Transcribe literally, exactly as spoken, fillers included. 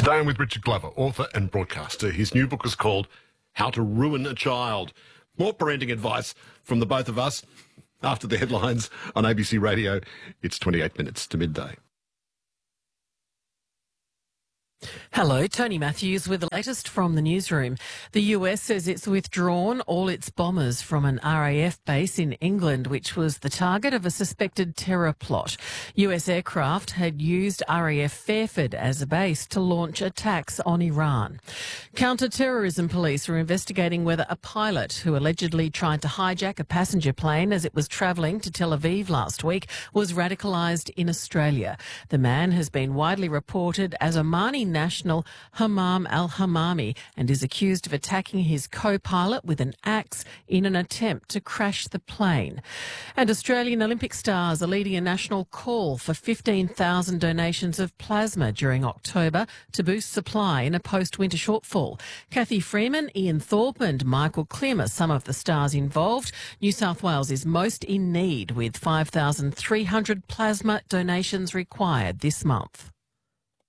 Today I'm with Richard Glover, author and broadcaster. His new book is called How to Ruin a Child. More parenting advice from the both of us after the headlines on A B C Radio. It's twenty-eight minutes to midday. Hello, Tony Matthews with the latest from the newsroom. The U S says it's withdrawn all its bombers from an R A F base in England, which was the target of a suspected terror plot. U S aircraft had used R A F Fairford as a base to launch attacks on Iran. Counter-terrorism police are investigating whether a pilot who allegedly tried to hijack a passenger plane as it was travelling to Tel Aviv last week was radicalised in Australia. The man has been widely reported as Omani national Hammam al-Hammami and is accused of attacking his co-pilot with an axe in an attempt to crash the plane. And Australian Olympic stars are leading a national call for fifteen thousand donations of plasma during October to boost supply in a post-winter shortfall. Kathy Freeman, Ian Thorpe and Michael Klim are some of the stars involved. New South Wales is most in need with five thousand three hundred plasma donations required this month.